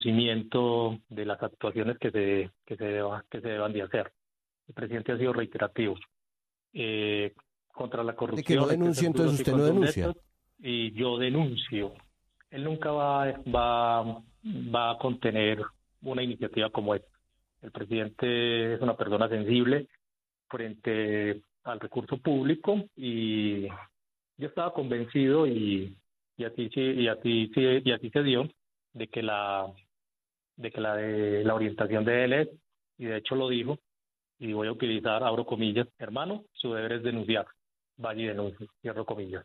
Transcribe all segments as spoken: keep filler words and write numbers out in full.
conocimiento de las actuaciones que se, que se, deba, que se deban de hacer. El presidente ha sido reiterativo eh, contra la corrupción. ¿De que no denuncie, entonces usted no denuncia? Y yo denuncio. Él nunca va, va, va a contener una iniciativa como esta. El presidente es una persona sensible frente al recurso público y yo estaba convencido y, y así y así y así se dio de que la de que la de la orientación de él es, y de hecho lo dijo, y voy a utilizar, abro comillas, hermano, su deber es denunciar, vaya y denuncie, cierro comillas.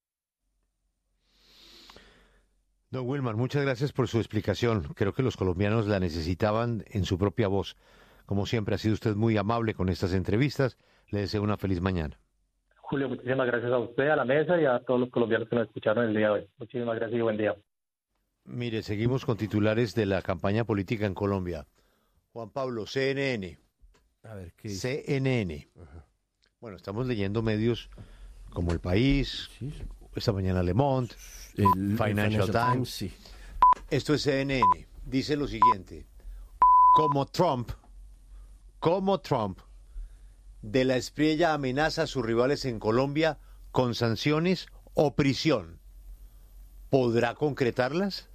Don Wilmar, muchas gracias por su explicación. Creo que los colombianos la necesitaban en su propia voz. Como siempre, ha sido usted muy amable con estas entrevistas. Le deseo una feliz mañana. Julio, muchísimas gracias a usted, a la mesa y a todos los colombianos que nos escucharon el día de hoy. Muchísimas gracias y buen día. Mire, seguimos con titulares de la campaña política en Colombia. Juan Pablo, C N N. A ver, ¿qué dice? C N N. Ajá. Bueno, estamos leyendo medios como El País, sí. Esta mañana Le Monde, el Financial, Financial Times. Times sí. Esto es C N N. Dice lo siguiente. Como Trump, como Trump, de la Espriella amenaza a sus rivales en Colombia con sanciones o prisión, ¿podrá concretarlas?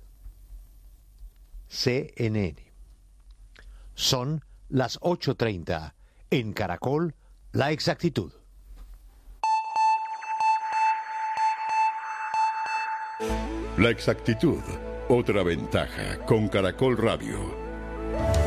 C N N. Son las ocho treinta. En Caracol, La Exactitud. La Exactitud, otra ventaja con Caracol Radio.